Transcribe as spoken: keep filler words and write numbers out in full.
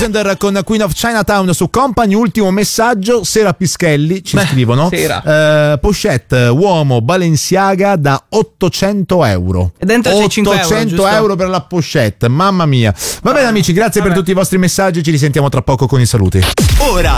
Lasender con Queen of Chinatown su Company. Ultimo messaggio, Sera Pischelli ci Beh, scrivono Sera. eh, pochette uomo Balenciaga da ottocento euro E dentro c'è cinque euro, ottocento giusto? euro per la pochette, mamma mia. Va bene amici, grazie Vabbè. per tutti i vostri messaggi, ci risentiamo tra poco con i saluti. Ora